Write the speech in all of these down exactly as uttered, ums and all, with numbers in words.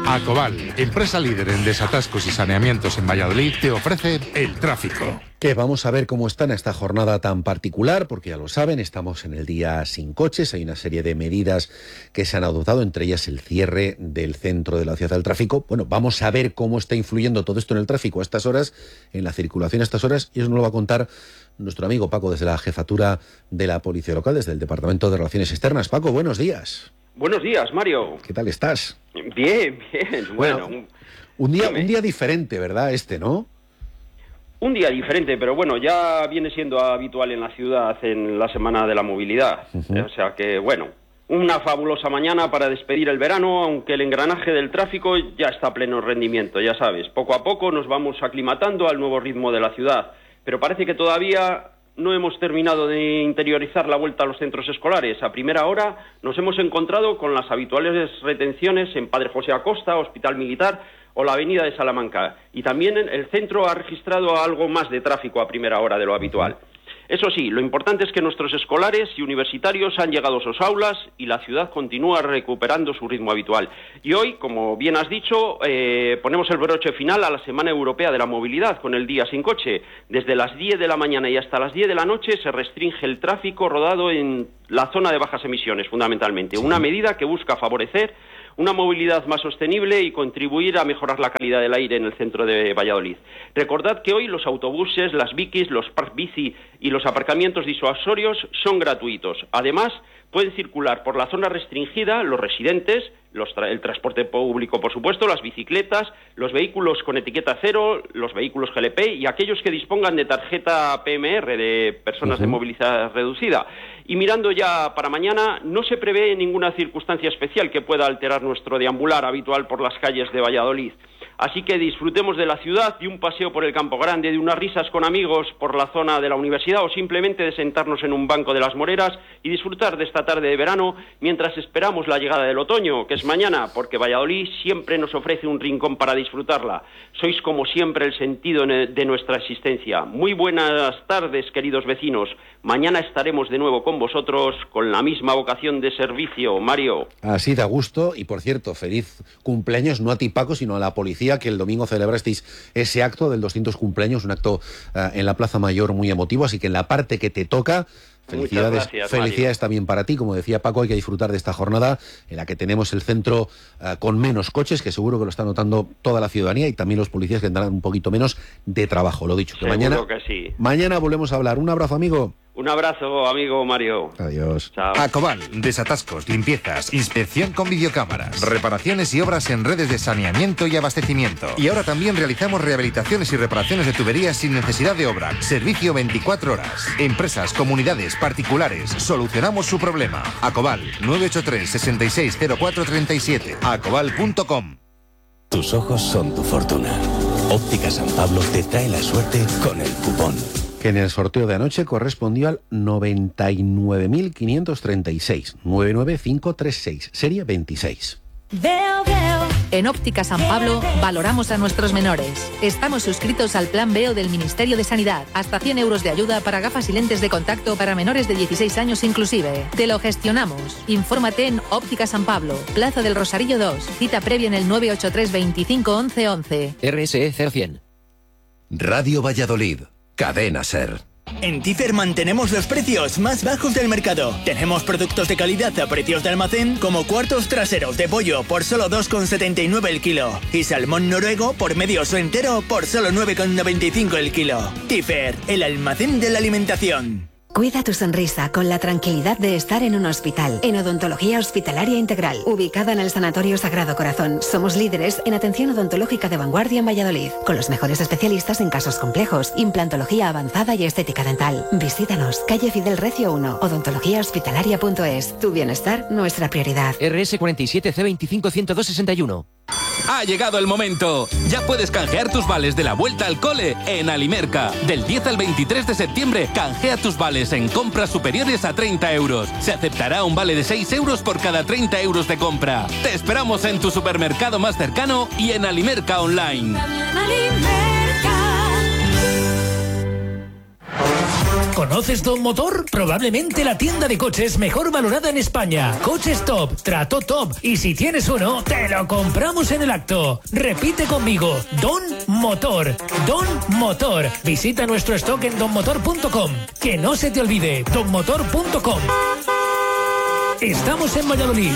Acobal, empresa líder en desatascos y saneamientos en Valladolid, te ofrece el tráfico. Que vamos a ver cómo está en esta jornada tan particular, porque ya lo saben, estamos en el día sin coches, hay una serie de medidas que se han adoptado, entre ellas el cierre del centro de la ciudad al tráfico. Bueno, vamos a ver cómo está influyendo todo esto en el tráfico a estas horas, en la circulación a estas horas, y eso nos lo va a contar nuestro amigo Paco desde la jefatura de la Policía Local, desde el Departamento de Relaciones Externas. Paco, buenos días. Buenos días, Mario. ¿Qué tal estás? Bien, bien. Bueno, bueno un día, un día diferente, ¿verdad? Este, ¿no? Un día diferente, pero bueno, ya viene siendo habitual en la ciudad en la Semana de la Movilidad. Uh-huh. O sea que, bueno, una fabulosa mañana para despedir el verano, aunque el engranaje del tráfico ya está a pleno rendimiento, ya sabes. Poco a poco nos vamos aclimatando al nuevo ritmo de la ciudad, pero parece que todavía no hemos terminado de interiorizar la vuelta a los centros escolares. A primera hora nos hemos encontrado con las habituales retenciones en Padre José Acosta, Hospital Militar o la Avenida de Salamanca. Y también el centro ha registrado algo más de tráfico a primera hora de lo habitual. Eso sí, lo importante es que nuestros escolares y universitarios han llegado a sus aulas y la ciudad continúa recuperando su ritmo habitual. Y hoy, como bien has dicho, eh, ponemos el broche final a la Semana Europea de la Movilidad con el Día Sin Coche. Desde las diez de la mañana y hasta las diez de la noche se restringe el tráfico rodado en la zona de bajas emisiones, fundamentalmente. Una medida que busca favorecer una movilidad más sostenible y contribuir a mejorar la calidad del aire en el centro de Valladolid. Recordad que hoy los autobuses, las bikis, los park bici y los aparcamientos disuasorios son gratuitos. Además, pueden circular por la zona restringida los residentes, los tra- el transporte público, por supuesto, las bicicletas, los vehículos con etiqueta cero, los vehículos G L P y aquellos que dispongan de tarjeta P M R, de personas uh-huh. de movilidad reducida. Y mirando ya para mañana, no se prevé ninguna circunstancia especial que pueda alterar nuestro deambular habitual por las calles de Valladolid. Así que disfrutemos de la ciudad, de un paseo por el Campo Grande, de unas risas con amigos por la zona de la universidad o simplemente de sentarnos en un banco de las Moreras y disfrutar de esta tarde de verano mientras esperamos la llegada del otoño, que es mañana, porque Valladolid siempre nos ofrece un rincón para disfrutarla. Sois como siempre el sentido de nuestra existencia. Muy buenas tardes, queridos vecinos. Mañana estaremos de nuevo con vosotros con la misma vocación de servicio, Mario. Así da gusto y, por cierto, feliz cumpleaños no a ti, Paco, sino a la policía, que el domingo celebrasteis ese acto del doscientos cumpleaños, un acto uh, en la Plaza Mayor muy emotivo, así que en la parte que te toca, felicidades, gracias, felicidades también para ti. Como decía Paco, hay que disfrutar de esta jornada en la que tenemos el centro uh, con menos coches, que seguro que lo está notando toda la ciudadanía, y también los policías que tendrán un poquito menos de trabajo. Lo dicho, que seguro mañana, que sí. mañana volvemos a hablar. Un abrazo, amigo. Un abrazo, amigo Mario. Adiós. Chao. Acobal, desatascos, limpiezas, inspección con videocámaras, reparaciones y obras en redes de saneamiento y abastecimiento. Y ahora también realizamos rehabilitaciones y reparaciones de tuberías sin necesidad de obra. Servicio veinticuatro horas. Empresas, comunidades, particulares. Solucionamos su problema. Acobal, nueve ocho tres, seis seis cero cuatro tres siete. acobal punto com. Tus ojos son tu fortuna. Óptica San Pablo te trae la suerte con el cupón. Que en el sorteo de anoche correspondió al noventa y nueve mil quinientos treinta y seis, nueve nueve cinco tres seis, serie veintiséis. Veo, veo. En Óptica San Pablo valoramos a nuestros menores. Estamos suscritos al Plan Veo del Ministerio de Sanidad. Hasta cien euros de ayuda para gafas y lentes de contacto para menores de dieciséis años inclusive. Te lo gestionamos. Infórmate en Óptica San Pablo, Plaza del Rosarillo dos. Cita previa en el nueve ocho tres veinticinco once once. R S E cero cien. Radio Valladolid. Cadena Ser. En Tifer mantenemos los precios más bajos del mercado. Tenemos productos de calidad a precios de almacén, como cuartos traseros de pollo por solo dos con setenta y nueve el kilo y salmón noruego por medio o entero por solo nueve con noventa y cinco el kilo. Tifer, el almacén de la alimentación. Cuida tu sonrisa con la tranquilidad de estar en un hospital. En Odontología Hospitalaria Integral, ubicada en el Sanatorio Sagrado Corazón. Somos líderes en atención odontológica de vanguardia en Valladolid, con los mejores especialistas en casos complejos, implantología avanzada y estética dental. Visítanos, calle Fidel Recio uno, odontología hospitalaria punto es. Tu bienestar, nuestra prioridad. R S cuarenta y siete C veinticinco ciento dos sesenta y uno. Ha llegado el momento. Ya puedes canjear tus vales de la vuelta al cole en Alimerca. Del diez al veintitrés de septiembre, canjea tus vales en compras superiores a treinta euros. Se aceptará un vale de seis euros por cada treinta euros de compra. Te esperamos en tu supermercado más cercano y en Alimerca Online. ¿Conoces Don Motor? Probablemente la tienda de coches mejor valorada en España. Coches top, trato top. Y si tienes uno, te lo compramos en el acto. Repite conmigo, Don Motor. Don Motor. Visita nuestro stock en don motor punto com. Que no se te olvide, don motor punto com. Estamos en Valladolid.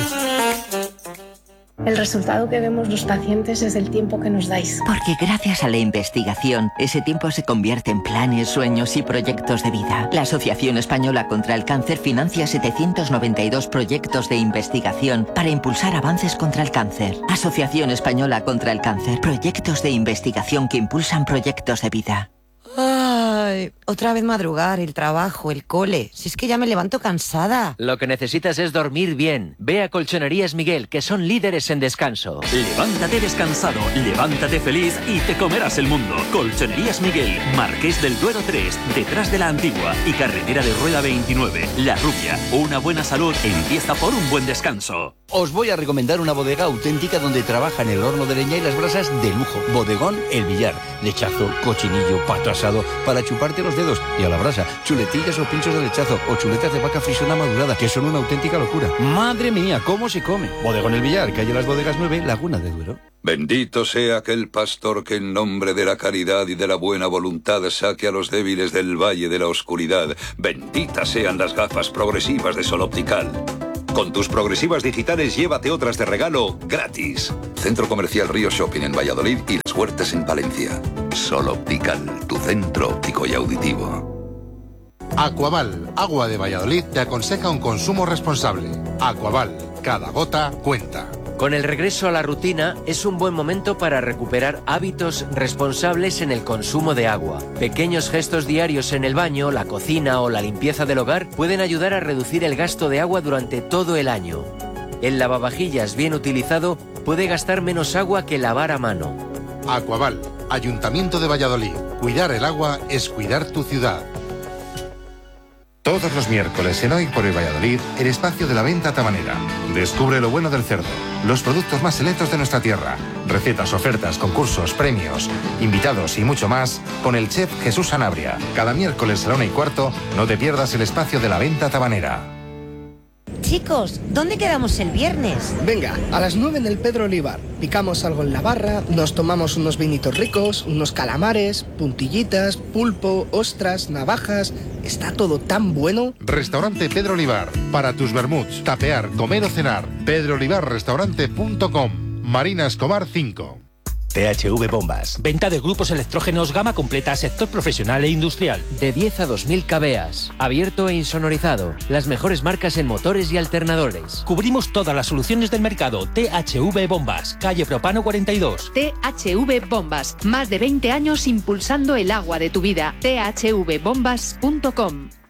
El resultado que vemos los pacientes es el tiempo que nos dais. Porque gracias a la investigación, ese tiempo se convierte en planes, sueños y proyectos de vida. La Asociación Española contra el Cáncer financia setecientos noventa y dos proyectos de investigación para impulsar avances contra el cáncer. Asociación Española contra el Cáncer. Proyectos de investigación que impulsan proyectos de vida. Ay, otra vez madrugar, el trabajo, el cole. Si es que ya me levanto cansada. Lo que necesitas es dormir bien. Ve a Colchonerías Miguel, que son líderes en descanso. Levántate descansado, levántate feliz y te comerás el mundo. Colchonerías Miguel, Marqués del Duero tres, detrás de la Antigua y Carretera de Rueda veintinueve. La Rubia, una buena salud empieza por un buen descanso. Os voy a recomendar una bodega auténtica donde trabajan el horno de leña y las brasas de lujo. Bodegón El Villar. Lechazo, cochinillo, pato asado para chuparte los dedos y a la brasa. Chuletillas o pinchos de lechazo o chuletas de vaca frisona madurada, que son una auténtica locura. ¡Madre mía, cómo se come! Bodegón El Villar, calle Las Bodegas nueve, Laguna de Duero. Bendito sea aquel pastor que en nombre de la caridad y de la buena voluntad saque a los débiles del valle de la oscuridad. Benditas sean las gafas progresivas de Sol Optical. Con tus progresivas digitales llévate otras de regalo gratis. Centro Comercial Río Shopping en Valladolid y Las Huertas en Palencia. Sol Optical, tu centro óptico y auditivo. Aquaval, agua de Valladolid, te aconseja un consumo responsable. Aquaval, cada gota cuenta. Con el regreso a la rutina, es un buen momento para recuperar hábitos responsables en el consumo de agua. Pequeños gestos diarios en el baño, la cocina o la limpieza del hogar pueden ayudar a reducir el gasto de agua durante todo el año. El lavavajillas bien utilizado puede gastar menos agua que lavar a mano. Aquaval, Ayuntamiento de Valladolid. Cuidar el agua es cuidar tu ciudad. Todos los miércoles en Hoy por el Valladolid, el espacio de la venta tabanera. Descubre lo bueno del cerdo, los productos más selectos de nuestra tierra, recetas, ofertas, concursos, premios, invitados y mucho más con el chef Jesús Sanabria. Cada miércoles a la una y cuarto, no te pierdas el espacio de la venta tabanera. Chicos, ¿dónde quedamos el viernes? Venga, a las nueve en el Pedro Olivar. Picamos algo en la barra, nos tomamos unos vinitos ricos, unos calamares, puntillitas, pulpo, ostras, navajas. Está todo tan bueno. Restaurante Pedro Olivar. Para tus vermuts, tapear, comer o cenar. pedro olivar restaurante punto com. Marina Escobar cinco. T H V Bombas. Venta de grupos electrógenos gama completa, sector profesional e industrial. De diez a dos mil kVA. Abierto e insonorizado. Las mejores marcas en motores y alternadores. Cubrimos todas las soluciones del mercado. T H V Bombas. Calle Propano cuarenta y dos. T H V Bombas. Más de veinte años impulsando el agua de tu vida. T H V bombas punto com.